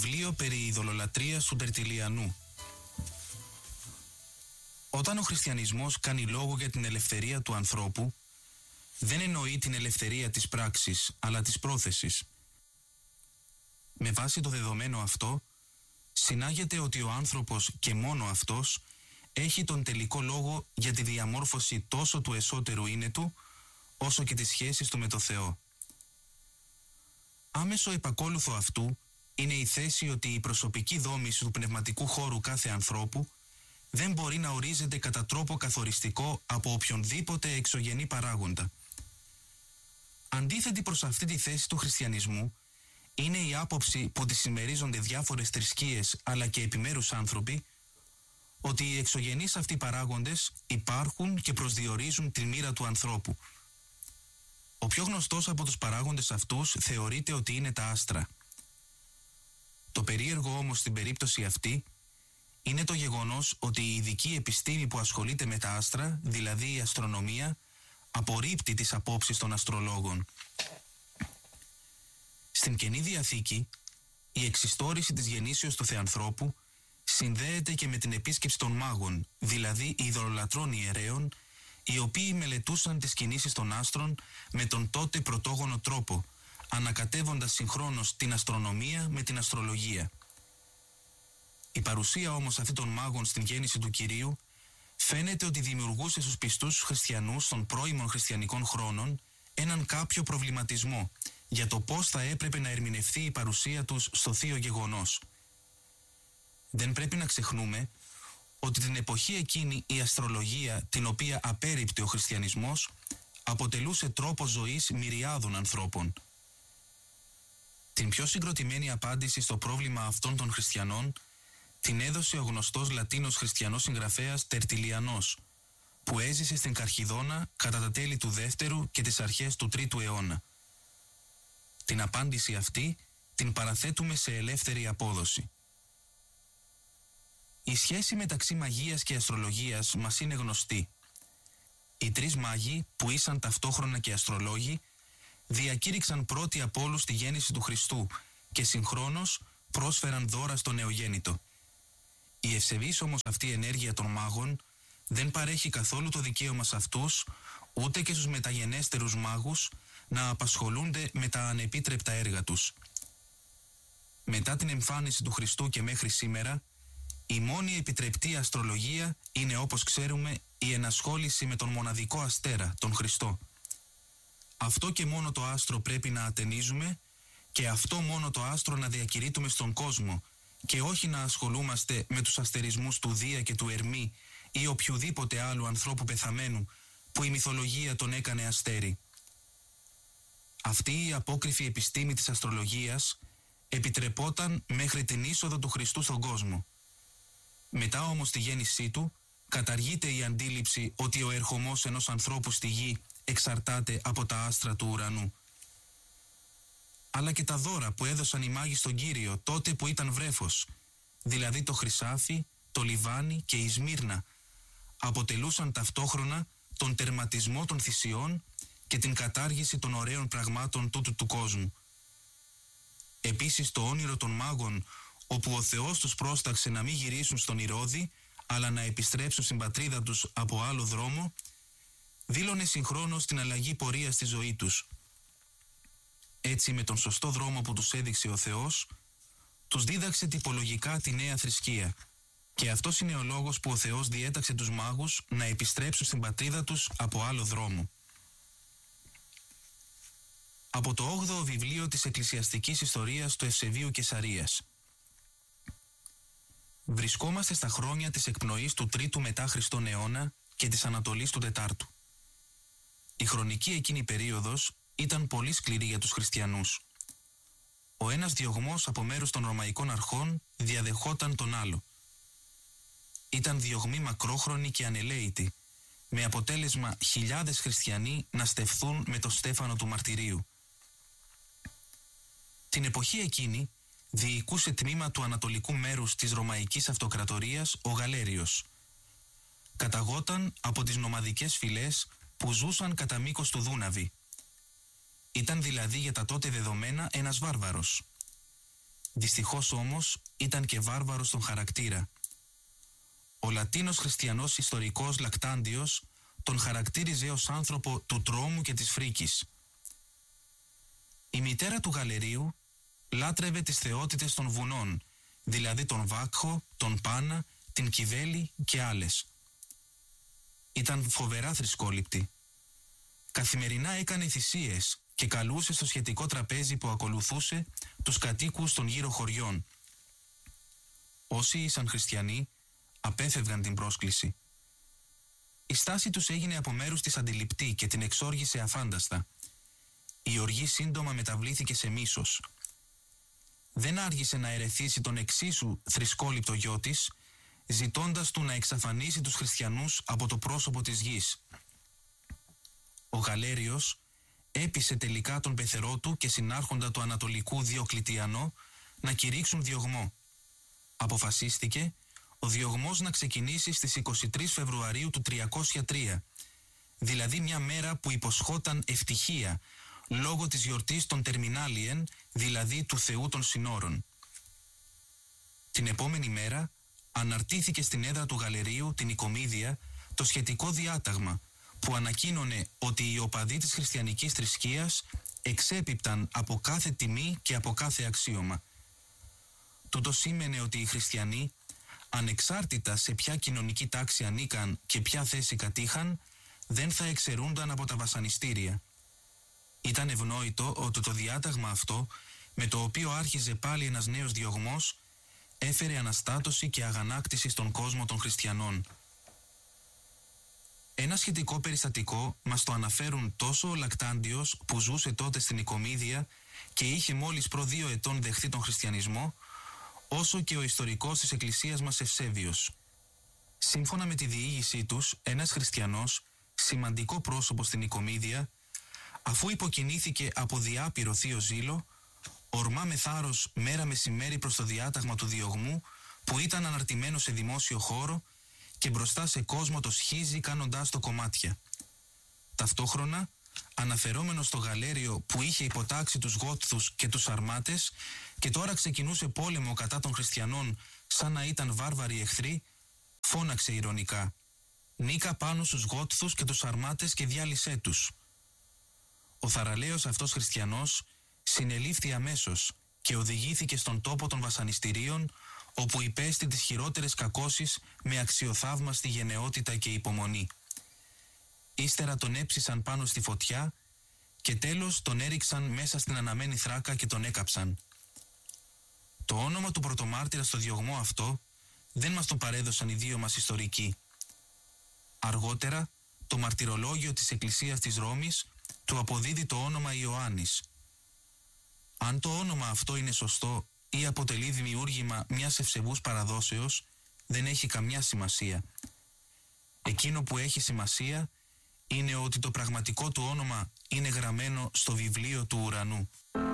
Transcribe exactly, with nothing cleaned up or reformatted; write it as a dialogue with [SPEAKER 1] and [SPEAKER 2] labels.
[SPEAKER 1] Βιβλίο περί ειδωλολατρείας του Τερτιλιανού. Όταν ο χριστιανισμός κάνει λόγο για την ελευθερία του ανθρώπου, δεν εννοεί την ελευθερία της πράξης, αλλά της πρόθεσης. Με βάση το δεδομένο αυτό, συνάγεται ότι ο άνθρωπος και μόνο αυτός έχει τον τελικό λόγο για τη διαμόρφωση τόσο του εσωτερού είναι του, όσο και τις σχέσεις του με το Θεό. Άμεσο επακόλουθο αυτού είναι η θέση ότι η προσωπική δόμηση του πνευματικού χώρου κάθε ανθρώπου δεν μπορεί να ορίζεται κατά τρόπο καθοριστικό από οποιονδήποτε εξωγενή παράγοντα. Αντίθετη προς αυτή τη θέση του χριστιανισμού είναι η άποψη που τη συμμερίζονται διάφορες θρησκείες αλλά και επιμέρους άνθρωποι, ότι οι εξωγενείς αυτοί παράγοντες υπάρχουν και προσδιορίζουν τη μοίρα του ανθρώπου. Ο πιο γνωστός από τους παράγοντες αυτούς θεωρείται ότι είναι τα άστρα. Το περίεργο όμως στην περίπτωση αυτή είναι το γεγονός ότι η ειδική επιστήμη που ασχολείται με τα άστρα, δηλαδή η αστρονομία, απορρίπτει τις απόψεις των αστρολόγων. Στην Καινή Διαθήκη, η εξιστόρηση της γεννήσεως του Θεανθρώπου συνδέεται και με την επίσκεψη των μάγων, δηλαδή ειδωλολατρών ιερέων, οι οποίοι μελετούσαν τις κινήσεις των άστρων με τον τότε πρωτόγονο τρόπο, ανακατεύοντας συγχρόνως την αστρονομία με την αστρολογία. Η παρουσία όμως αυτή των μάγων στην γέννηση του Κυρίου φαίνεται ότι δημιουργούσε στους πιστούς χριστιανούς των πρώιμων χριστιανικών χρόνων έναν κάποιο προβληματισμό για το πώς θα έπρεπε να ερμηνευθεί η παρουσία τους στο θείο γεγονός. Δεν πρέπει να ξεχνούμε ότι την εποχή εκείνη η αστρολογία, την οποία απέρριπτε ο χριστιανισμός, αποτελούσε τρόπο ζωής μυριάδων ανθρώπων. Την πιο συγκροτημένη απάντηση στο πρόβλημα αυτών των χριστιανών την έδωσε ο γνωστός Λατίνος χριστιανός συγγραφέας Τερτιλιανός, που έζησε στην Καρχιδόνα κατά τα τέλη του δεύτερου και τις αρχές του τρίτου αιώνα. Την απάντηση αυτή την παραθέτουμε σε ελεύθερη απόδοση. Η σχέση μεταξύ μαγείας και αστρολογίας μας είναι γνωστή. Οι τρεις μάγοι, που ήσαν ταυτόχρονα και αστρολόγοι, διακήρυξαν πρώτοι από όλους τη γέννηση του Χριστού και συγχρόνως πρόσφεραν δώρα στο νεογέννητο. Η ευσεβής όμως αυτή ενέργεια των μάγων δεν παρέχει καθόλου το δικαίωμα σε αυτούς, ούτε και στους μεταγενέστερους μάγους, να απασχολούνται με τα ανεπίτρεπτα έργα τους. Μετά την εμφάνιση του Χριστού και μέχρι σήμερα, η μόνη επιτρεπτή αστρολογία είναι, όπως ξέρουμε, η ενασχόληση με τον μοναδικό αστέρα, τον Χριστό. Αυτό και μόνο το άστρο πρέπει να ατενίζουμε και αυτό μόνο το άστρο να διακηρύττουμε στον κόσμο και όχι να ασχολούμαστε με τους αστερισμούς του Δία και του Ερμή ή οποιοδήποτε άλλου ανθρώπου πεθαμένου που η μυθολογία τον έκανε αστέρι. Αυτή η απόκριφη επιστήμη της αστρολογίας επιτρεπόταν μέχρι την είσοδο του Χριστού στον κόσμο. Μετά όμως τη γέννησή του καταργείται η αντίληψη ότι ο ερχομός ενός ανθρώπου στη γη εξαρτάται από τα άστρα του ουρανού. Αλλά και τα δώρα που έδωσαν οι μάγοι στον Κύριο τότε που ήταν βρέφος, δηλαδή το χρυσάφι, το λιβάνι και η Σμύρνα, αποτελούσαν ταυτόχρονα τον τερματισμό των θυσιών και την κατάργηση των ωραίων πραγμάτων τούτου του κόσμου. Επίσης το όνειρο των μάγων, όπου ο Θεός τους πρόσταξε να μην γυρίσουν στον Ηρώδη, αλλά να επιστρέψουν στην πατρίδα τους από άλλο δρόμο, δήλωνε συγχρόνως την αλλαγή πορεία στη ζωή τους. Έτσι, με τον σωστό δρόμο που τους έδειξε ο Θεός, τους δίδαξε τυπολογικά τη νέα θρησκεία. Και αυτός είναι ο λόγος που ο Θεός διέταξε τους μάγους να επιστρέψουν στην πατρίδα τους από άλλο δρόμο. Από το όγδοο βιβλίο της εκκλησιαστικής ιστορίας του Ευσεβίου Κεσαρίας. Βρισκόμαστε στα χρόνια της εκπνοής του τρίτου μετά Χριστόν αιώνα και της ανατολής του τετάρτου. Η χρονική εκείνη περίοδος ήταν πολύ σκληρή για τους χριστιανούς. Ο ένας διωγμός από μέρους των Ρωμαϊκών αρχών διαδεχόταν τον άλλο. Ήταν διωγμοί μακρόχρονοι και ανελαίητοι, με αποτέλεσμα χιλιάδες χριστιανοί να στεφθούν με το στέφανο του μαρτυρίου. Την εποχή εκείνη διοικούσε τμήμα του ανατολικού μέρους της Ρωμαϊκής Αυτοκρατορίας ο Γαλέριος. Καταγόταν από τις νομαδικές φυλές που ζούσαν κατά μήκος του Δούναβη. Ήταν δηλαδή για τα τότε δεδομένα ένας βάρβαρος. Δυστυχώς όμως ήταν και βάρβαρος στον χαρακτήρα. Ο Λατίνος χριστιανός ιστορικός Λακτάντιος τον χαρακτήριζε ως άνθρωπο του τρόμου και της φρίκης. Η μητέρα του Γαλερίου λάτρευε τις θεότητες των βουνών, δηλαδή τον Βάκχο, τον Πάνα, την Κιβέλη και άλλες. Ήταν φοβερά θρησκόληπτη. Καθημερινά έκανε θυσίες και καλούσε στο σχετικό τραπέζι που ακολουθούσε τους κατοίκους των γύρω χωριών. Όσοι ήσαν χριστιανοί απέφευγαν την πρόσκληση. Η στάση τους έγινε από μέρους της αντιληπτή και την εξόργησε αφάνταστα. Η οργή σύντομα μεταβλήθηκε σε μίσος. Δεν άργησε να ερεθίσει τον εξίσου θρησκόληπτο γιο της, ζητώντας του να εξαφανίσει τους χριστιανούς από το πρόσωπο της γης. Ο Γαλέριος έπεισε τελικά τον πεθερό του και συνάρχοντα του Ανατολικού Διοκλητιανό να κηρύξουν διωγμό. Αποφασίστηκε ο διωγμός να ξεκινήσει στις είκοσι τρεις Φεβρουαρίου του τριακόσια τρία, δηλαδή μια μέρα που υποσχόταν ευτυχία λόγω της γιορτής των Τερμινάλιεν, δηλαδή του Θεού των Συνόρων. Την επόμενη μέρα αναρτήθηκε στην έδρα του Γαλερίου, την Οικομίδια, το σχετικό διάταγμα που ανακοίνωνε ότι οι οπαδοί της χριστιανικής θρησκείας εξέπιπταν από κάθε τιμή και από κάθε αξίωμα. Τούτο σήμαινε ότι οι χριστιανοί, ανεξάρτητα σε ποια κοινωνική τάξη ανήκαν και ποια θέση κατήχαν, δεν θα εξαιρούνταν από τα βασανιστήρια. Ήταν ευνόητο ότι το διάταγμα αυτό, με το οποίο άρχιζε πάλι ένας νέος διωγμός, έφερε αναστάτωση και αγανάκτηση στον κόσμο των χριστιανών. Ένα σχετικό περιστατικό μας το αναφέρουν τόσο ο Λακτάντιος, που ζούσε τότε στην Οικομίδια και είχε μόλις προ δύο ετών δεχθεί τον χριστιανισμό, όσο και ο ιστορικός της Εκκλησίας μας Ευσέβιος. Σύμφωνα με τη διήγησή τους, ένας χριστιανός, σημαντικό πρόσωπο στην Οικομίδια, αφού υποκινήθηκε από διάπειρο θείο ζήλο, ορμά με θάρρος μέρα μεσημέρι προς το διάταγμα του διωγμού που ήταν αναρτημένο σε δημόσιο χώρο και μπροστά σε κόσμο το σχίζει κάνοντάς το κομμάτια. Ταυτόχρονα, αναφερόμενος στο Γαλέριο που είχε υποτάξει τους Γότθους και τους Σαρμάτες και τώρα ξεκινούσε πόλεμο κατά των χριστιανών σαν να ήταν βάρβαροι εχθροί, φώναξε ειρωνικά: «Νίκα πάνω στους Γότθους και τους Σαρμάτες και διάλυσέ τους». Ο θαραλέος αυτός χριστιανός συνελήφθη αμέσως και οδηγήθηκε στον τόπο των βασανιστήριων, όπου υπέστη τις χειρότερες κακώσεις με αξιοθαύμαστη γενναιότητα και υπομονή. Ύστερα τον έψησαν πάνω στη φωτιά και τέλος τον έριξαν μέσα στην αναμένη θράκα και τον έκαψαν. Το όνομα του πρωτομάρτυρα στο διωγμό αυτό δεν μας το παρέδωσαν οι δύο μας ιστορικοί. Αργότερα, το μαρτυρολόγιο της Εκκλησίας της Ρώμης του αποδίδει το όνομα Ιωάννης. Αν το όνομα αυτό είναι σωστό ή αποτελεί δημιούργημα μιας ευσεβούς παραδόσεως, δεν έχει καμιά σημασία. Εκείνο που έχει σημασία είναι ότι το πραγματικό του όνομα είναι γραμμένο στο βιβλίο του ουρανού.